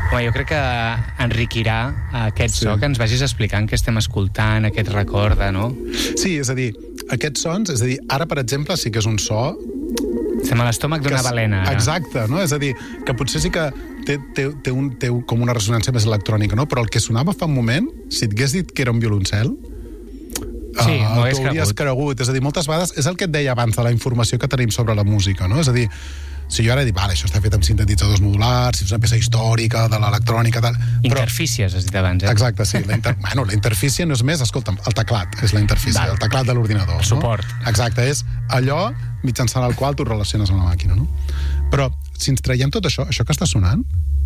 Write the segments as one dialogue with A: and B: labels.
A: Home, jo crec que enriquirà aquest so que ens vagis explicant què estem escoltant, aquest record, no?
B: Sí, és a dir, aquests sons, és a dir, ara, per exemple, sí que és un so...
A: Estem a l'estómac d'una balena, ara.
B: Exacte, no? És a dir, que potser sí que té com una ressonància més electrònica, no? Però el que sonava fa un moment, si et hagués dit que era un violoncel,
A: sí, m'ho hagués
B: hauries cregut. És a dir, moltes vegades, és el que et deia abans de la informació que tenim sobre la música, no? És a dir, si jo ara dic, vale, això està fet amb sintetitzadors modulars, és una peça històrica de l'electrònica, tal...
A: Interfícies, has dit abans, eh?
B: Exacte, sí. Bueno, la interfície no és més, escolta'm, el teclat és la interfície, el teclat de l'ordinador.
A: El suport.
B: No? Exacte, és allò mitjançant el qual tu relaciones amb la màquina, no? Però, si ens traiem tot això que està sonant,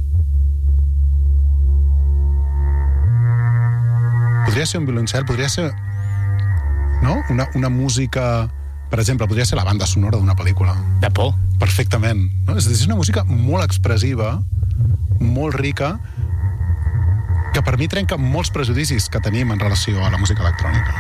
B: podria ser un violoncel, podria ser, no? Una música... Per exemple, podria ser la banda sonora d'una pel·lícula.
A: De por.
B: Perfectament. No? És a dir, és una música molt expressiva, molt rica, que per mi trenca molts prejudicis que tenim en relació a la música electrònica.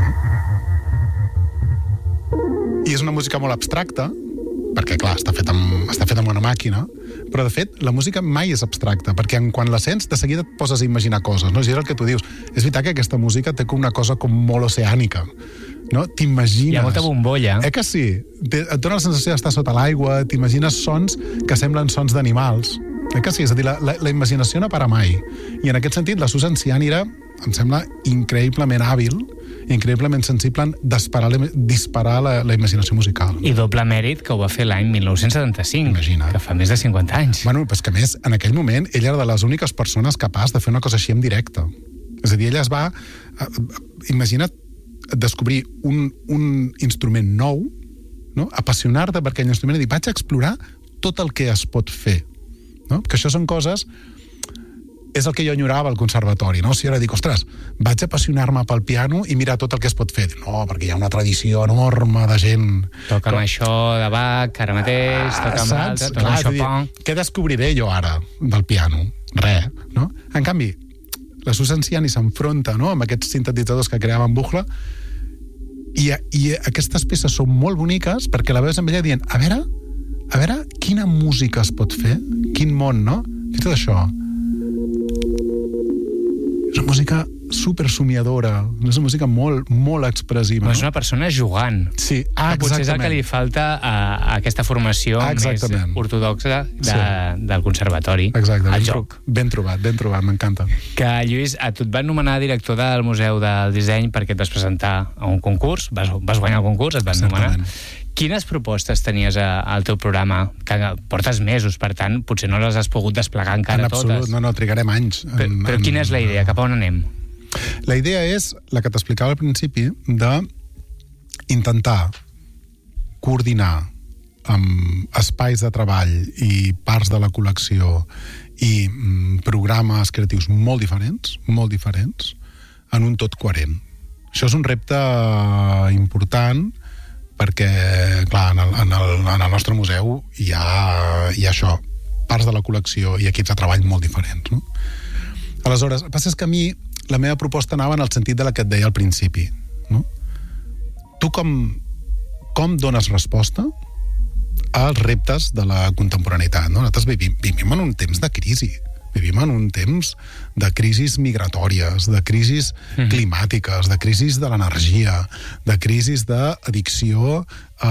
B: I és una música molt abstracta, perquè, clar, està fet amb una màquina, però, de fet, la música mai és abstracta, perquè quan la sents, de seguida et poses a imaginar coses, no? És el que tu dius. És veritat que aquesta música té com una cosa com molt oceànica, no? T'imagines...
A: Hi ha molta bombolla.
B: Que sí? Et dona la sensació d'estar sota l'aigua, t'imagines sons que semblen sons d'animals. Que sí? És a dir, la imaginació no para mai. I en aquest sentit, la Susan Cianira em sembla increïblement hàbil, increïblement sensible en disparar la imaginació musical.
A: I doble mèrit que ho va fer l'any 1975,
B: Imagina't.
A: Que fa més de 50 anys.
B: Bueno, però és que, a més, en aquell moment, ella era de les úniques persones capaç de fer una cosa així en directe. És a dir, ella es va... Imagina't descobrir un instrument nou, no? Apassionar-te per aquell instrument i dir, vaig a explorar tot el que es pot fer. No? Que això són coses... És el que jo enyorava al conservatori, no? Si ara dic, ostres, vaig apassionar-me pel piano i mirar tot el que es pot fer. No, perquè hi ha una tradició enorme de gent...
A: Toca això de Bach, ara mateix, toca amb l'altre, toca amb Chopin...
B: Què descobriré jo ara del piano? Res, no? En canvi, la Susan Ciani s'enfronta, no?, amb aquests sintetitzadors que creava en Buchla i aquestes peces són molt boniques perquè la veus amb ella dient, a veure quina música es pot fer, quin món, no? I tot això. És una música supersomiadora, és una música molt, molt expressiva.
A: No? És una persona jugant.
B: Sí,
A: exactament. Potser és el que li falta a aquesta formació més ortodoxa del conservatori.
B: Exacte.
A: El joc.
B: Ben trobat, m'encanta.
A: Que, Lluís, a tu et van nomenar director del Museu del Disseny perquè et vas presentar a un concurs, vas guanyar el concurs, et van nomenar. Quines propostes tenies al teu programa? Que portes mesos, per tant, potser no les has pogut desplegar encara totes.
B: En absolut, no, trigarem anys.
A: Però quina és la idea? Cap a on anem?
B: La idea és, la que t'explicava al principi, d'intentar coordinar amb espais de treball i parts de la col·lecció i programes creatius molt diferents, en un tot coherent. Això és un repte important perquè, clar, en el nostre museu hi ha això, parts de la col·lecció i equips de treball molt diferents, no? Aleshores, el que passa és que a mi la meva proposta anava en el sentit de la que et deia al principi, no? Tu com dones resposta als reptes de la contemporaneïtat, no? Nosaltres vivim en un temps de crisi, vivim en un temps de crisis migratòries, de crisis climàtiques, de crisis de l'energia, de crisis d'addicció a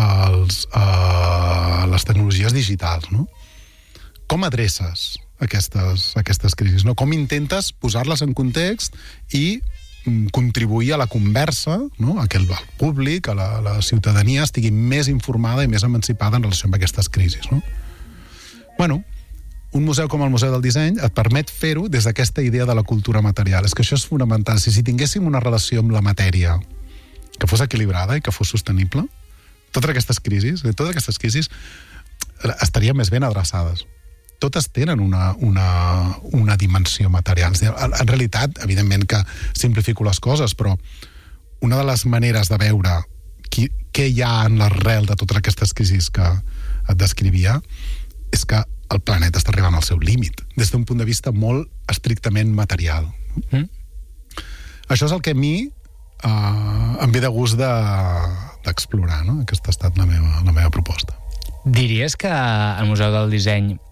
B: les tecnologies digitals, no? Com adreces aquestes crisis, no? Com intentes posar-les en context i contribuir a la conversa, no? A que el públic, a la ciutadania estigui més informada i més emancipada en relació amb aquestes crisis, no? Bueno, un museu com el Museu del Disseny et permet fer-ho des d'aquesta idea de la cultura material. És que això és fonamental. Si tinguéssim una relació amb la matèria que fos equilibrada i que fos sostenible, totes aquestes crisis estarien més ben adreçades. Totes tenen una dimensió material. En realitat, evidentment que simplifico les coses, però una de les maneres de veure què hi ha en l'arrel de totes aquestes crisis que et descrivia és que el planeta està arribant al seu límit, des d'un punt de vista molt estrictament material. Això és el que a mi em ve de gust d'explorar, no? Aquesta ha estat la meva proposta.
A: Diries que el Museu del Disseny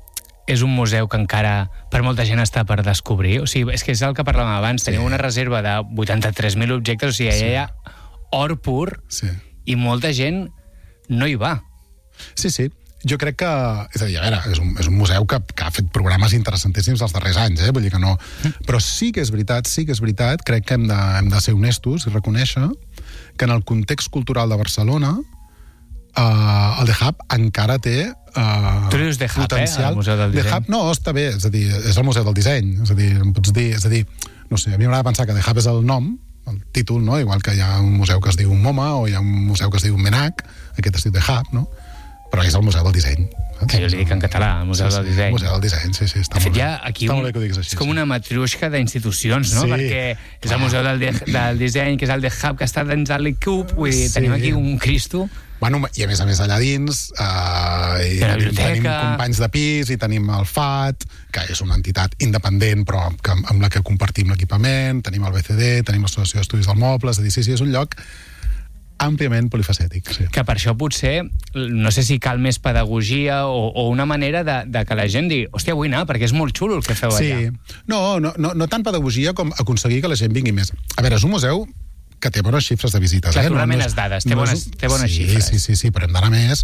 A: és un museu que encara per molta gent està per descobrir? O sigui, és que és el que parlàvem abans, teniu una reserva de 83.000 objectes, o sigui, allà hi ha or pur i molta gent no hi va.
B: Sí, jo crec que... És a dir, a veure, és un museu que ha fet programes interessantíssims els darrers anys, vull dir que no... Però sí que és veritat, crec que hem de ser honestos i reconèixer que en el context cultural de Barcelona el The Hub encara té
A: tu dius The Hub,
B: potencial.
A: El Museu del Disseny.
B: The Hub no, està bé, és a dir, és el Museu del Disseny, és a dir, no sé, a mi m'agrada pensar que The Hub és el nom, el títol, no? Igual que hi ha un museu que es diu MoMA o hi ha un museu que es diu MNAC, aquest es diu The Hub, no? Però és el Museu del Disseny.
A: Que jo li dic en català, el Museu del Disseny.
B: El Museu del Disseny, sí, està
A: de fet,
B: molt bé.
A: Aquí
B: està molt bé que ho diguis així.
A: És com una matriuixca d'institucions, no? Perquè és el Museu del Disseny, que és el The Hub, que està dins el CUP, vull dir, tenim aquí un Cristo.
B: Bueno, i a més allà dins tenim companys de pis i tenim el FAT, que és una entitat independent però amb la que compartim l'equipament, tenim el BCD, tenim l'Associació d'Estudis del Moble, és a dir, sí, és un lloc àmpliament polifacètic. Sí.
A: Que per això potser, no sé si cal més pedagogia o una manera de que la gent digui, hòstia, vull anar, perquè és molt xulo el que feu allà.
B: Sí, no tant pedagogia com aconseguir que la gent vingui més. A veure, és un museu que té bones xifres de visites.
A: Clar, tu remenes dades, té bones xifres.
B: Sí, però hem d'anar més.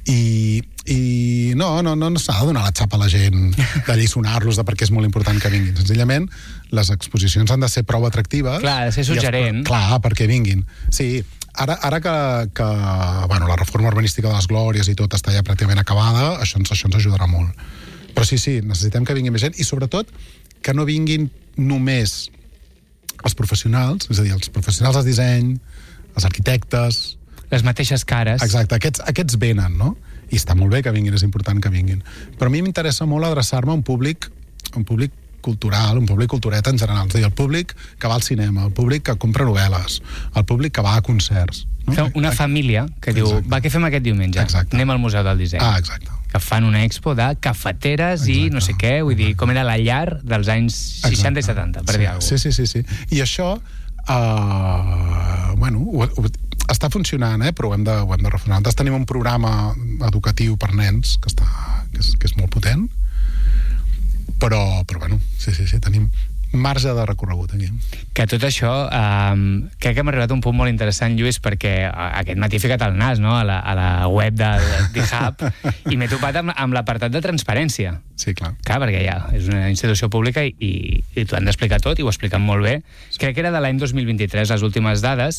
B: I no s'ha de donar la xapa a la gent, d'alliçonar-los de per què és molt important que vinguin. Senzillament, les exposicions han de ser prou atractives.
A: Clar, ha de ser suggerent.
B: Clar, perquè vinguin. Sí, ara que bueno, la reforma urbanística de les Glòries i tot està ja pràcticament acabada, això ens ajudarà molt. Però sí, necessitem que vingui més gent i sobretot que no vinguin només els professionals, és a dir, els professionals de disseny, els arquitectes...
A: Les mateixes cares.
B: Exacte, aquests venen, no? I està molt bé que vinguin, és important que vinguin. Però a mi m'interessa molt adreçar-me a un públic cultural, un públic culturet en general, és a dir, el públic que va al cinema, el públic que compra novel·les, el públic que va a concerts. No?
A: Una família que diu, va, què fem aquest diumenge?
B: Exacte.
A: Anem al Museu del Disseny.
B: Exacte.
A: Que fan una expo de cafeteres i no sé què, vull dir, com era la llar dels anys 60 i 70, per dir alguna
B: cosa. Sí. I això, està funcionant, però ho hem de reformar. Nosaltres tenim un programa educatiu per nens que és molt potent, però sí, tenim marge de recorregut aquí.
A: Que tot això, crec que hem arribat a un punt molt interessant, Lluís, perquè aquest matí he ficat el nas, no?, a la web del The Hub i m'he topat amb l'apartat de transparència.
B: Sí, clar.
A: Clar, perquè ja és una institució pública i t'ho han d'explicar tot i ho expliquen molt bé. Crec que era de l'any 2023, les últimes dades,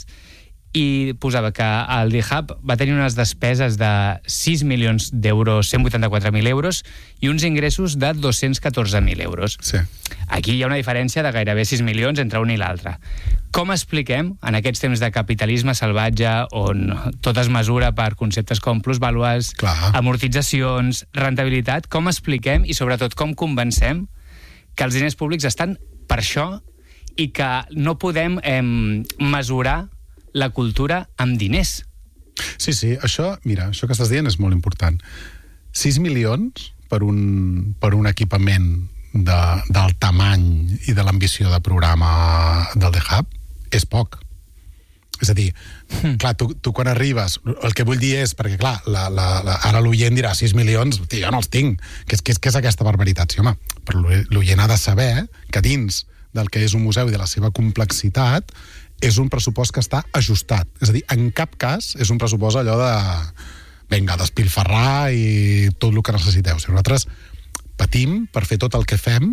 A: i posava que el The Hub va tenir unes despeses de 6 milions d'euros, 184.000 euros, i uns ingressos de 214.000 euros.
B: Sí.
A: Aquí hi ha una diferència de gairebé 6 milions entre un i l'altre. Com expliquem, en aquests temps de capitalisme salvatge, on tot es mesura per conceptes com plusvàlues, amortitzacions, rentabilitat, com expliquem i sobretot com convencem que els diners públics estan per això i que no podem mesurar la cultura amb diners?
B: Sí, això que estàs dient és molt important. 6 milions per un equipament del tamany i de l'ambició de programa del The Hub és poc. És a dir, clar, tu quan arribes, el que vull dir és, perquè clar, ara l'oient dirà 6 milions, jo no els tinc, què és aquesta barbaritat? Sí, home, però l'oient ha de saber que dins del que és un museu i de la seva complexitat és un pressupost que està ajustat. És a dir, en cap cas és un pressupost allò de despilfarrar i tot el que necessiteu. Si nosaltres patim per fer tot el que fem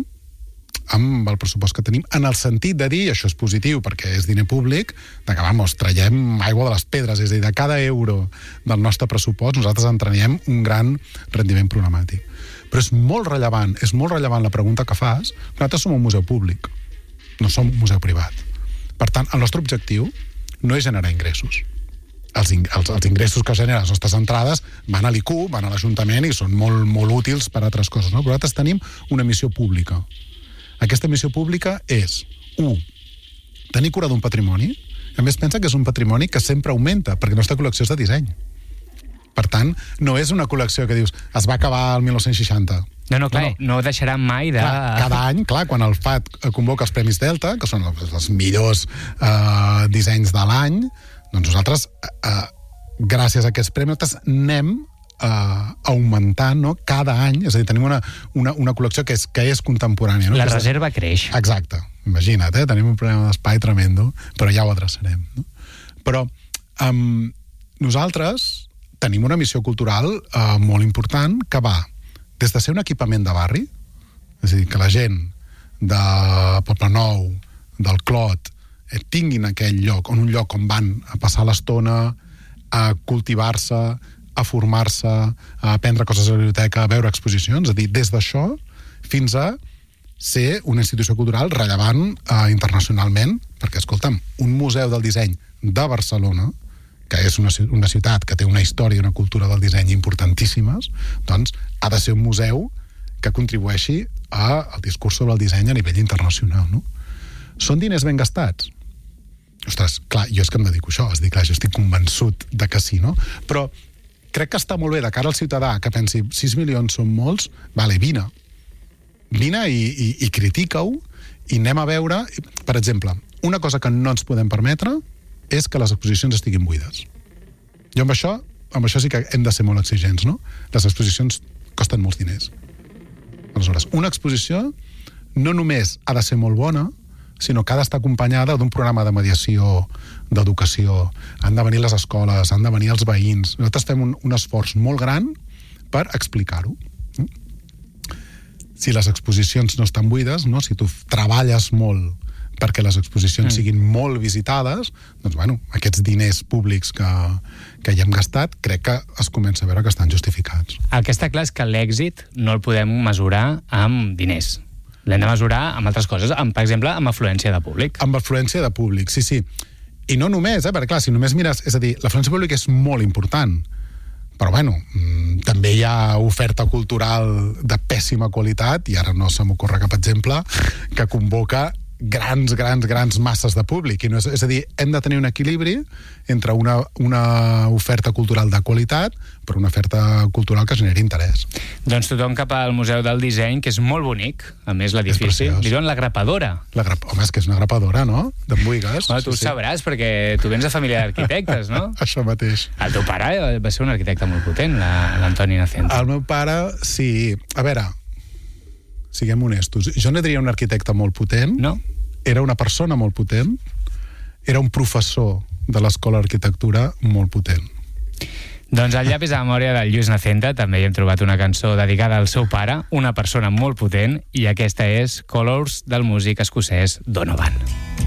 B: amb el pressupost que tenim, en el sentit de dir, i això és positiu perquè és diner públic, que, traiem aigua de les pedres, és a dir, de cada euro del nostre pressupost nosaltres en traiem un gran rendiment programàtic. Però és molt rellevant la pregunta que fas. Nosaltres som un museu públic, no som un museu privat. Per tant, el nostre objectiu no és generar ingressos. Els ingressos que generen les nostres entrades van a l'IQ, van a l'Ajuntament i són molt, molt útils per a altres coses. No? Però nosaltres tenim una missió pública. Aquesta missió pública és, 1, tenir cura d'un patrimoni. A més, pensa que és un patrimoni que sempre augmenta, perquè la nostra col·lecció és de disseny. Per tant, no és una col·lecció que dius es va acabar el 1960.
A: No, clar, no deixarà mai de...
B: Cada any, quan el FAT convoca els Premis Delta, que són els millors dissenys de l'any, doncs nosaltres, gràcies a aquests premis, anem augmentant, no? Cada any, és a dir, tenim una col·lecció que és contemporània. No?
A: La reserva creix.
B: Exacte, imagina't, tenim un problema d'espai tremendo, però ja ho adreçarem. No? Però nosaltres tenim una missió cultural molt important que va des de ser un equipament de barri, és a dir, que la gent de Poblenou, del Clot, tinguin aquell lloc, un lloc on van a passar l'estona, a cultivar-se, a formar-se, a aprendre coses a la biblioteca, a veure exposicions, és a dir, des d'això fins a ser una institució cultural rellevant internacionalment, perquè, escolta'm, un museu del disseny de Barcelona, que és una ciutat que té una història i una cultura del disseny importantíssimes, doncs ha de ser un museu que contribueixi al discurs sobre el disseny a nivell internacional, no? Són diners ben gastats? Ostres, clar, jo és que em dedico a això, és a dir, clar, jo estic convençut de que sí, no? Però crec que està molt bé de cara al ciutadà que pensi 6 milions són molts, vale, vine i critica-ho i anem a veure, per exemple, una cosa que no ens podem permetre és que les exposicions estiguin buides. Jo amb això sí que hem de ser molt exigents, no? Les exposicions costen molts diners. Aleshores, una exposició no només ha de ser molt bona, sinó que ha d'estar acompanyada d'un programa de mediació, d'educació. Han de venir les escoles, han de venir els veïns. Nosaltres fem un esforç molt gran per explicar-ho. Si les exposicions no estan buides, no? Si tu treballes molt perquè les exposicions siguin molt visitades, doncs, bueno, aquests diners públics que hi hem gastat, crec que es comença a veure que estan justificats.
A: El que està clar és que l'èxit no el podem mesurar amb diners. L'hem de mesurar amb altres coses, per exemple, amb afluència de públic.
B: Amb afluència de públic, sí. I no només, perquè clar, si només mires... És a dir, l'afluència de públic és molt important, però bueno, també hi ha oferta cultural de pèssima qualitat, i ara no se m'ocorre cap exemple, que convoca grans masses de públic. I no és a dir, hem de tenir un equilibri entre una oferta cultural de qualitat però una oferta cultural que generi interès.
A: Doncs tothom cap al Museu del Disseny, que és molt bonic, a més l'edifici. Li diuen la grapadora.
B: Home, és que és una grapadora, no? D'en Buigas.
A: Tu ho sabràs, perquè tu vens de família d'arquitectes, no?
B: Això mateix.
A: El teu pare va ser un arquitecte molt potent, l'Antoni Nacente.
B: El meu pare, sí. A veure, siguem honestos. Jo no diria un arquitecte molt potent.
A: No?
B: Era una persona molt potent. Era un professor de l'Escola d'Arquitectura molt potent.
A: Doncs al llapis de memòria del Lluís Nacente també hi hem trobat una cançó dedicada al seu pare, una persona molt potent, i aquesta és Colors, del músic escocès Donovan.